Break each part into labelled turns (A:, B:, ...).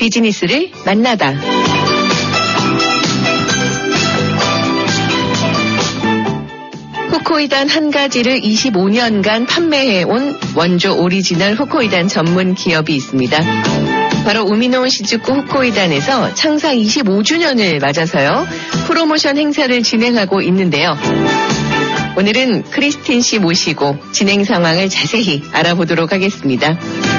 A: 비즈니스를 만나다. 후코이단 한 가지를 25년간 판매해온 원조 오리지널 후코이단 전문 기업이 있습니다. 바로 우미노 시즈쿠 후코이단에서 창사 25주년을 맞아서요. 프로모션 행사를 진행하고 있는데요. 오늘은 크리스틴 씨 모시고 진행 상황을 자세히 알아보도록 하겠습니다.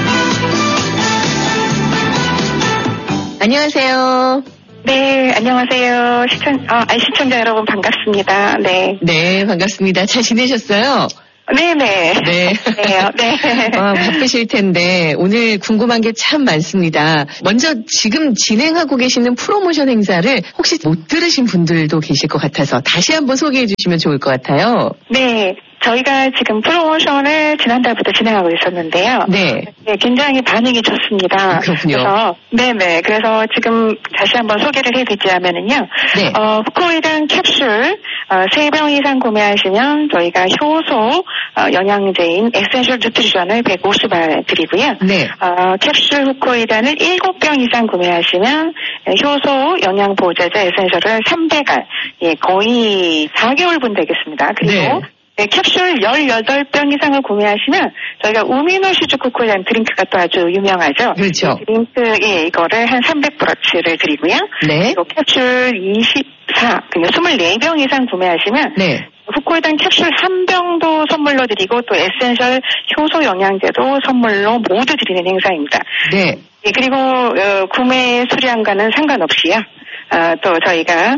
A: 안녕하세요.
B: 네, 안녕하세요. 시청자 여러분 반갑습니다. 네.
A: 네, 반갑습니다. 잘 지내셨어요?
B: 네네.
A: 네.
B: 네.
A: 바쁘실 텐데 오늘 궁금한 게 참 많습니다. 먼저 지금 진행하고 계시는 프로모션 행사를 혹시 못 들으신 분들도 계실 것 같아서 다시 한번 소개해 주시면 좋을 것 같아요.
B: 네. 저희가 지금 프로모션을 지난달부터 진행하고 있었는데요.
A: 네.
B: 네, 굉장히 반응이 좋습니다.
A: 그렇군요.
B: 그래서 지금 다시 한번 소개를 해드리자면은요.
A: 네.
B: 후코이단 캡슐 3병 이상 구매하시면 저희가 효소 영양제인 에센셜 뉴트리션을 150알 드리고요.
A: 네.
B: 캡슐 후코이단을 7병 이상 구매하시면 효소 영양보호제제 에센셜을 300알, 예, 거의 4개월분 되겠습니다. 그리고 네, 캡슐 18병 이상을 구매하시면 저희가 우미노 시즈쿠 후코이단 드링크가 또 아주 유명하죠.
A: 그렇죠.
B: 드링크, 예, 이거를 한 300브러치를 드리고요.
A: 네.
B: 그리고 캡슐 24, 그러니까 24병 이상 구매하시면
A: 네.
B: 후코이단 캡슐 1병도 선물로 드리고 또 에센셜 효소 영양제도 선물로 모두 드리는 행사입니다.
A: 네.
B: 예, 그리고 구매 수량과는 상관없이요. 또 저희가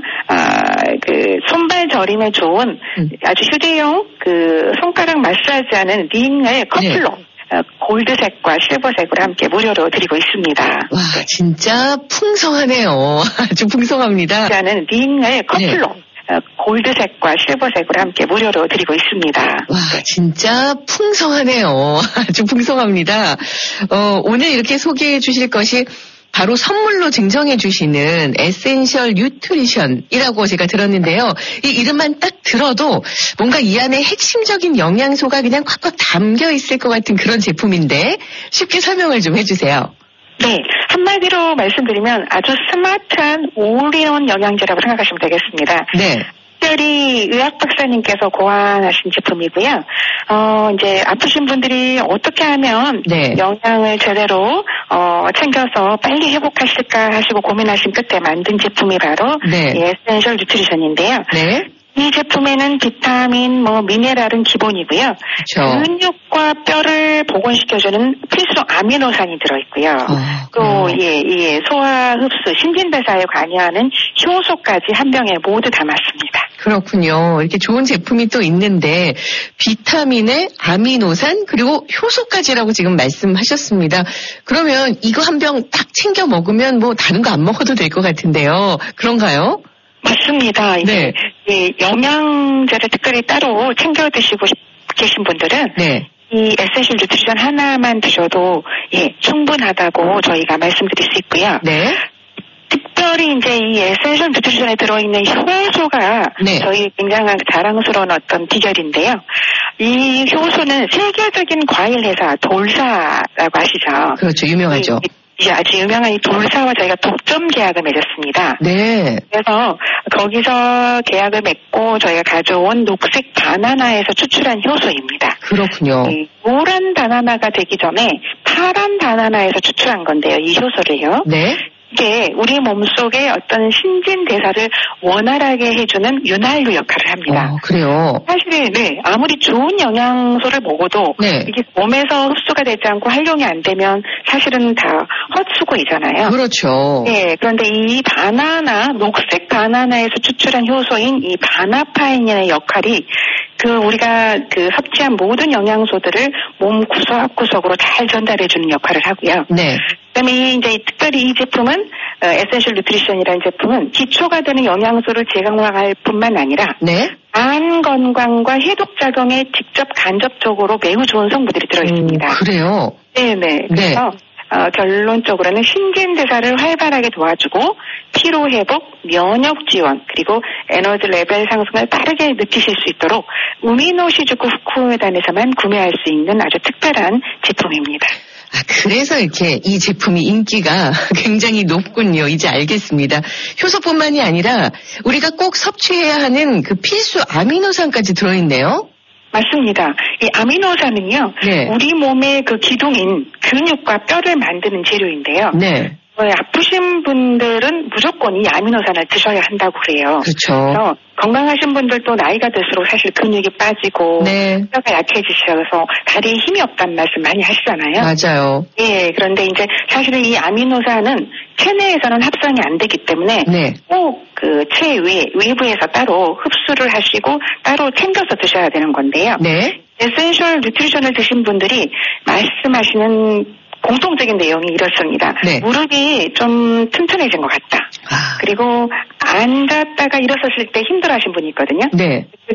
B: 손발 저림에 좋은 아주 휴대용 손가락 마사지하는 링을 커플로 골드색과 실버색으로 함께 무료로 드리고 있습니다.
A: 와,
B: 네.
A: 진짜 풍성하네요. 아주 풍성합니다.
B: 하는 링을 커플로 골드색과 실버색으로 함께 무료로 드리고 있습니다.
A: 와, 진짜 풍성하네요. 아주 풍성합니다. 오늘 이렇게 소개해 주실 것이 바로 선물로 증정해 주시는 에센셜 뉴트리션이라고 제가 들었는데요. 이 이름만 딱 들어도 뭔가 이 안에 핵심적인 영양소가 그냥 꽉꽉 담겨 있을 것 같은 그런 제품인데 쉽게 설명을 좀 해주세요.
B: 네, 한마디로 말씀드리면 아주 스마트한 올인원 영양제라고 생각하시면 되겠습니다.
A: 네.
B: 특별히 의학 박사님께서 고안하신 제품이고요. 이제 아프신 분들이 어떻게 하면 영양을 제대로 챙겨서 빨리 회복하실까 하시고 고민하신 끝에 만든 제품이 바로 에센셜 뉴트리션인데요. 네. 이 제품에는 비타민, 미네랄은 기본이고요. 그렇죠. 근육과 뼈를 복원시켜주는 필수 아미노산이 들어있고요. 또 소화, 흡수, 신진대사에 관여하는 효소까지 한 병에 모두 담았습니다.
A: 그렇군요. 이렇게 좋은 제품이 또 있는데 비타민에 아미노산 그리고 효소까지라고 지금 말씀하셨습니다. 그러면 이거 한 병 딱 챙겨 먹으면 다른 거 안 먹어도 될 것 같은데요. 그런가요?
B: 맞습니다. 네. 영양제를 특별히 따로 챙겨 드시고 계신 분들은 이 에센셜 뉴트리션 하나만 드셔도 충분하다고 저희가 말씀드릴 수 있고요. 네. 특별히 이제 이 에센셜 뉴트리션에 들어있는 효소가 저희 굉장히 자랑스러운 어떤 비결인데요. 이 효소는 세계적인 과일 회사 돌사라고 아시죠?
A: 그렇죠. 유명하죠.
B: 아주 유명한 이 돌사와 저희가 독점 계약을 맺었습니다. 네. 그래서 거기서 계약을 맺고 저희가 가져온 녹색 바나나에서 추출한 효소입니다.
A: 그렇군요.
B: 노란 바나나가 되기 전에 파란 바나나에서 추출한 건데요. 이 효소를요. 네. 이게 우리 몸속의 어떤 신진대사를 원활하게 해주는 윤활유 역할을 합니다.
A: 그래요?
B: 사실 아무리 좋은 영양소를 먹어도 이게 몸에서 흡수가 되지 않고 활용이 안 되면 사실은 다 헛수고이잖아요.
A: 그렇죠.
B: 네, 그런데 이 녹색 바나나에서 추출한 효소인 이 바나파인의 역할이 우리가 섭취한 모든 영양소들을 몸 구석구석으로 잘 전달해주는 역할을 하고요. 네. 그다음에 이제 특별히 이 제품은 에센셜 뉴트리션이라는 제품은 기초가 되는 영양소를 제공할 뿐만 아니라 간 건강과 해독 작용에 직접 간접적으로 매우 좋은 성분들이 들어있습니다.
A: 그래요?
B: 네네. 그래서 결론적으로는 신진대사를 활발하게 도와주고 피로 회복, 면역 지원, 그리고 에너지 레벨 상승을 빠르게 느끼실 수 있도록 우미노 시즈쿠 후코이단에서만 구매할 수 있는 아주 특별한 제품입니다.
A: 그래서 이렇게 이 제품이 인기가 굉장히 높군요. 이제 알겠습니다. 효소뿐만이 아니라 우리가 꼭 섭취해야 하는 그 필수 아미노산까지 들어있네요.
B: 맞습니다. 이 아미노산은요, 네. 우리 몸의 그 기둥인 근육과 뼈를 만드는 재료인데요.
A: 네.
B: 아프신 분들은 무조건 이 아미노산을 드셔야 한다고 그래요.
A: 그렇죠.
B: 그래서 건강하신 분들도 나이가 들수록 사실 근육이 빠지고
A: 네.
B: 뼈가 약해지셔서 다리에 힘이 없다는 말씀 많이 하시잖아요.
A: 맞아요.
B: 예, 그런데 이제 사실은 이 아미노산은 체내에서는 합성이 안 되기 때문에
A: 네.
B: 꼭 그 외부에서 따로 흡수를 하시고 따로 챙겨서 드셔야 되는 건데요.
A: 네.
B: 에센셜 뉴트리션을 드신 분들이 말씀하시는 공통적인 내용이 이렇습니다.
A: 네.
B: 무릎이 좀 튼튼해진 것 같다. 그리고 앉았다가 일어섰을 때 힘들어하신 분이 있거든요.
A: 네.